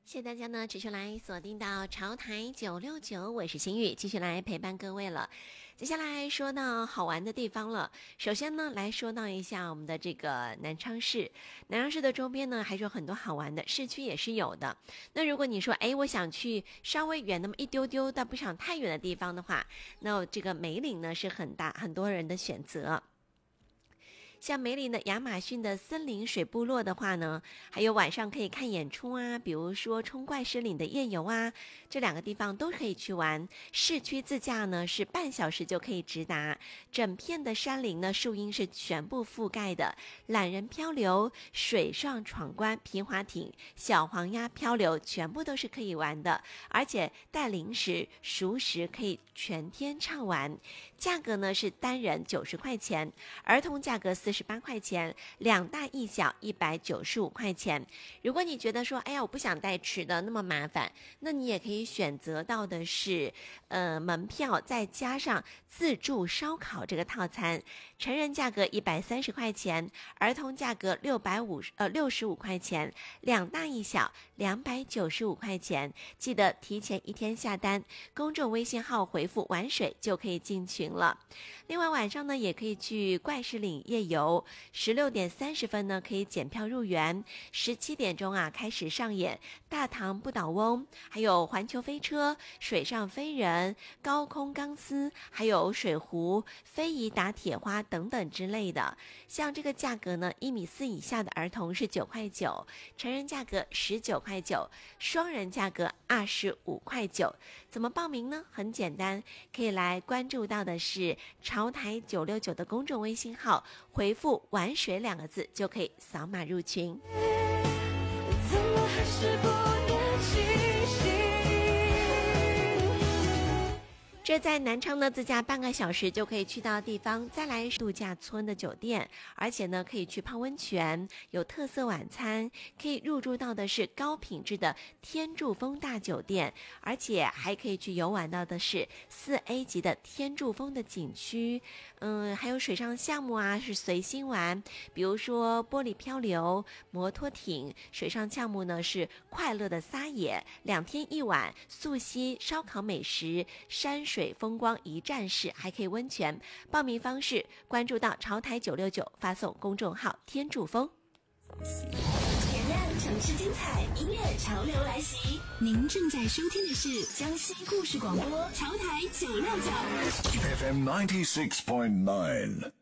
谢谢大家呢，持续来锁定到潮台969，我是心雨，继续来陪伴各位了。接下来说到好玩的地方了，首先呢，来说到一下我们的这个南昌市。南昌市的周边呢，还是有很多好玩的，市区也是有的。那如果你说，我想去稍微远那么一丢丢，但不想太远的地方的话，那这个梅岭呢是很多人的选择。像梅里的亚马逊的森林水部落的话呢，还有晚上可以看演出啊，比如说冲怪狮岭的夜游啊，这两个地方都可以去玩。市区自驾呢是半小时就可以直达，整片的山林呢树荫是全部覆盖的，懒人漂流、水上闯关、皮划艇、小黄鸭漂流全部都是可以玩的，而且带零食、熟食可以全天畅玩。价格呢是单人90块钱，儿童价格48块钱，两大一小195块钱。如果你觉得说，我不想带吃的那么麻烦，那你也可以选择到的是，门票再加上自助烧烤这个套餐，成人价格130块钱，儿童价格65块钱，两大一小295块钱。记得提前1天下单，公众微信号回复玩水就可以进群了。另外晚上呢，也可以去怪狮岭夜游，16点30分呢可以检票入园，17点钟啊开始上演大唐不倒翁，还有环球飞车、水上飞人、高空钢丝，还有水壶、飞移打铁花等等之类的。像这个价格呢，1.4米以下的儿童是9块9，成人价格19块9，双人价格25块9。怎么报名呢？很简单，可以来关注到的是潮台969的公众微信号，回复玩水2个字就可以扫码入群。怎么还是不年轻？这在南昌呢，自驾半个小时就可以去到的地方。再来度假村的酒店，而且呢可以去泡温泉，有特色晚餐，可以入住到的是高品质的天柱峰大酒店，而且还可以去游玩到的是4A 级的天柱峰的景区。还有水上项目啊是随心玩，比如说玻璃漂流、摩托艇，水上项目呢是快乐的撒野，2天1晚，溯溪、烧烤美食、山水风光一站式，还可以温泉。报名方式关注到潮台969，发送公众号天柱峰。 点亮城市精彩，音乐潮流来袭。您正在收听的是江西故事广播潮台969 FM 96.9。